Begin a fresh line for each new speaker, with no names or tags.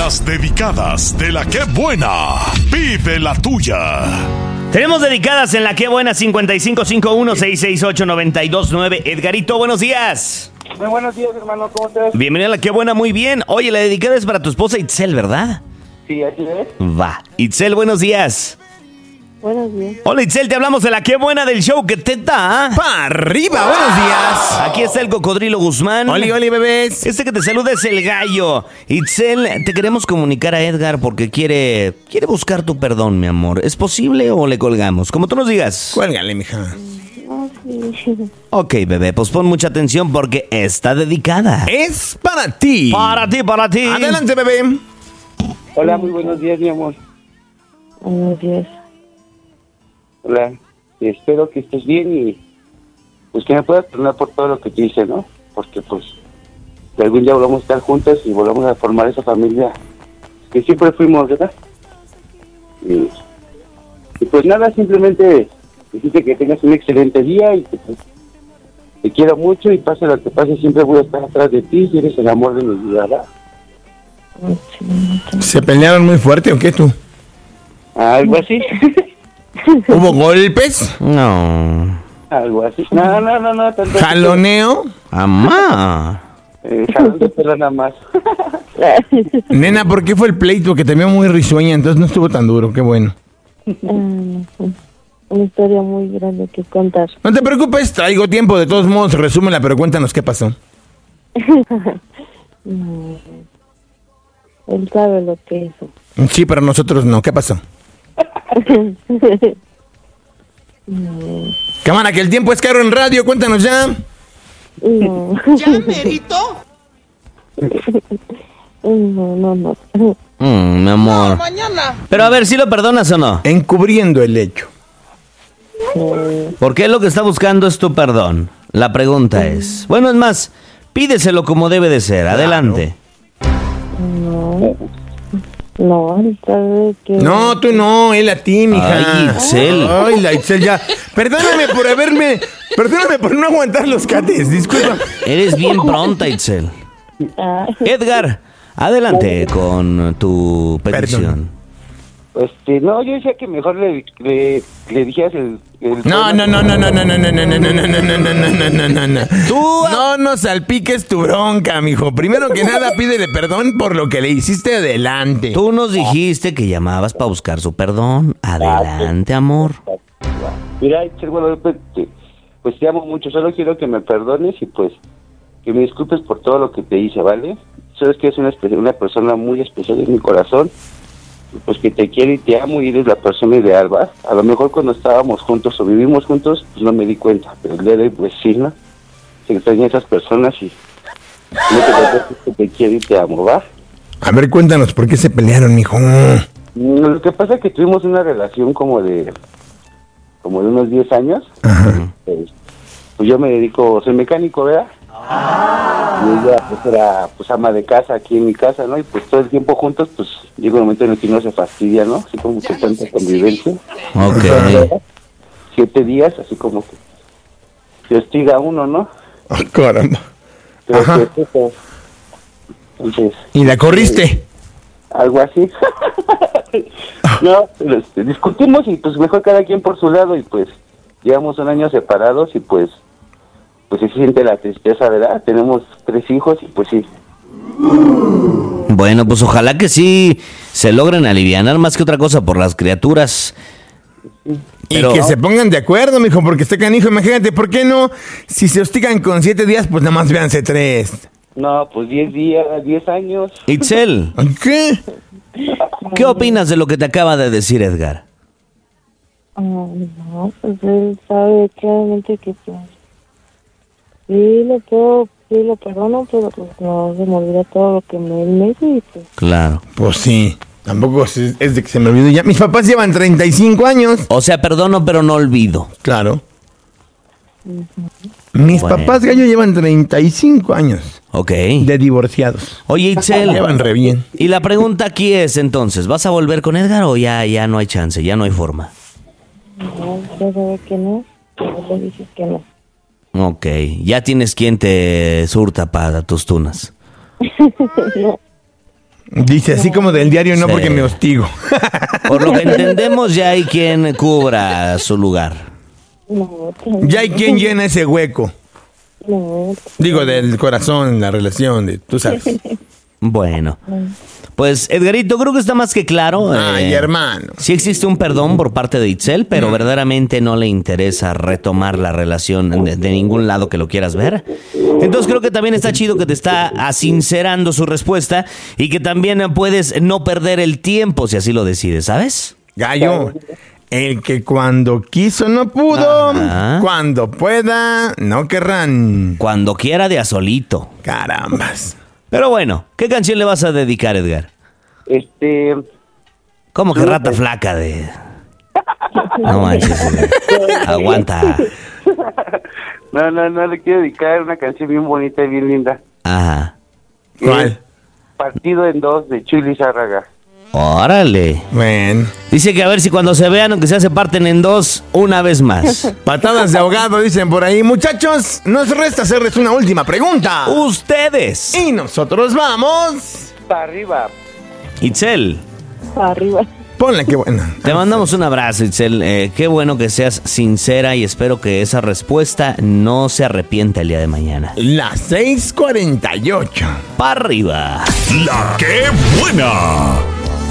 Las dedicadas de la Que Buena. Vive la tuya.
Tenemos dedicadas en la Que Buena 5551-668-929. Edgarito, buenos días.
Muy buenos días, hermano, ¿cómo estás?
Bienvenido a la Que Buena, muy bien. Oye, la dedicada es para tu esposa Itzel, ¿verdad?
Sí, así es.
Va. Itzel, buenos días.
Buenos días.
Hola, Itzel, te hablamos de la Que Buena del show que te da.
¡Pa' arriba! ¡Buenos días!
Aquí está el Cocodrilo Guzmán.
¡Oli, oli, bebés!
Este que te saluda es el Gallo. Itzel, te queremos comunicar a Edgar porque quiere buscar tu perdón, mi amor. ¿Es posible o le colgamos? Como tú nos digas.
Cuélgale, mija.
Ah, sí.
Ok, bebé, pues pon mucha atención porque está dedicada.
Es para ti.
Para ti, para ti.
Adelante, bebé.
Hola, muy buenos días, mi amor.
Buenos días.
Hola, espero que estés bien y pues que me puedas perdonar por todo lo que te hice, ¿no? Porque pues que algún día volvamos a estar juntas y volvamos a formar esa familia que siempre fuimos, ¿verdad? Y pues nada, simplemente decirte que tengas un excelente día y que pues, te quiero mucho y pase lo que pase, siempre voy a estar atrás de ti si eres el amor de mi vida, ¿verdad?
¿Se pelearon muy fuerte o qué tú?
Algo así.
¿Hubo golpes?
No.
Algo así. No, tanto.
¿Jaloneo?
Amá.
Jalón de pelo nada más.
Nena, ¿por qué fue el pleito? Que te veo muy risueña, entonces no estuvo tan duro, qué bueno.
Una historia muy grande que contar.
No te preocupes, traigo tiempo, de todos modos, resúmela, pero cuéntanos qué pasó.
No, él sabe lo que hizo.
Sí, pero nosotros no, ¿qué pasó? Cámara, que el tiempo es caro en radio, cuéntanos ya.
No.
¿Ya merito?
No.
Mi amor.
Mañana.
Pero a ver, ¿sí lo perdonas o no?
Encubriendo el hecho.
Porque él lo que está buscando es tu perdón. La pregunta es... Bueno, es más, pídeselo como debe de ser. Adelante.
No, él sabe que...
No, tú no, él a ti, mija.
Ay, Itzel.
Ay, la Itzel ya. Perdóname por no aguantar los cates, disculpa.
Eres bien pronta, Itzel. Edgar, adelante con tu petición.
No, yo decía que mejor le dijeras el
No. Tú no nos salpiques tu bronca, mijo. Primero que nada, pídele perdón por lo que le hiciste adelante.
Tú nos dijiste que llamabas para buscar su perdón. Adelante, amor.
Mira, bueno, pues te amo mucho, solo quiero que me perdones y pues que me disculpes por todo lo que te hice, ¿vale? Sabes que es una persona muy especial en mi corazón, pues que te quiero y te amo y eres la persona ideal, ¿va? A lo mejor cuando estábamos juntos o vivimos juntos, pues no me di cuenta, pero el día de hoy, pues sí, ¿no? Se extrañan esas personas y no te preocupes, que te quiero y te amo, ¿va?
A ver, cuéntanos, ¿por qué se pelearon, mijo?
Lo que pasa es que tuvimos una relación como de unos 10 años.
Ajá.
Pues yo me dedico, soy mecánico, ¿verdad? Y ella pues era pues ama de casa aquí en mi casa, ¿no? Y pues todo el tiempo juntos, pues llega un momento en el que uno se fastidia, ¿no? Así como que tanta convivencia.
Ok.
7 días, así como que se hostiga a uno, ¿no?
Oh, caramba.
Pero
Ajá.
pues eso. Entonces,
¿Y la corriste?
algo así. No, pero, discutimos y pues mejor cada quien por su lado y pues llevamos un año separados y pues se siente la tristeza, ¿verdad? Tenemos 3 hijos y pues sí.
Bueno, pues ojalá que sí se logren alivianar más que otra cosa por las criaturas. Pero-
Y que se pongan de acuerdo, mijo, porque está canijo. Imagínate, ¿por qué no? Si se hostigan con 7 días, pues nada más véanse 3.
No, pues 10 días, 10 años.
Itzel,
¿Qué?
¿qué opinas de lo que te acaba de decir Edgar?
No, pues él sabe claramente que pues... Sí, lo perdono, pero pues no se me olvida todo lo que me hizo y pues...
Claro.
Pues sí. Tampoco es de que se me olvidó ya. Mis papás llevan 35 años.
O sea, perdono, pero no olvido.
Claro. Mis
Bueno.
papás, Gallo, llevan 35 años
Ok.
de divorciados.
Oye, Itzel,
Llevan re bien.
y la pregunta aquí es entonces, ¿vas a volver con Edgar o ya no hay chance, ya no hay forma?
No, ya sabe que no, pero le dices que no.
Ok, ya tienes quien te surta para tus tunas.
No.
Dice así como del diario, no
Sí.
porque me hostigo.
Por lo que entendemos, ya hay quien cubra su lugar.
No,
Ya hay quien llena ese hueco.
no.
Digo, del corazón, la relación, tú sabes.
Bueno, pues Edgarito, creo que está más que claro.
Ay, hermano.
Sí existe un perdón por parte de Itzel, pero verdaderamente no le interesa retomar la relación de ningún lado que lo quieras ver. Entonces creo que también está chido que te está sincerando su respuesta y que también puedes no perder el tiempo si así lo decides, ¿sabes?
Gallo, el que cuando quiso no pudo,
Ajá.
cuando pueda no querrán.
Cuando quiera de a solito.
Carambas.
Pero bueno, ¿qué canción le vas a dedicar, Edgar? ¿Cómo que rata flaca de...? No manches, Edgar. Aguanta.
No, le quiero dedicar una canción bien bonita y bien linda.
Ajá.
¿Cuál?
Partido en dos de Chuy Lizárraga.
Órale.
Bueno,
Dice que a ver si cuando se vean, aunque sea se parten en dos, una vez más.
patadas de ahogado dicen por ahí. Muchachos, nos resta hacerles una última pregunta.
Ustedes.
Y nosotros vamos.
Para arriba.
Itzel,
Para arriba.
Ponle que buena.
te mandamos un abrazo, Itzel. Qué bueno que seas sincera y espero que esa respuesta no se arrepienta el día de mañana.
Las 6:48.
¡Para arriba!
La que buena.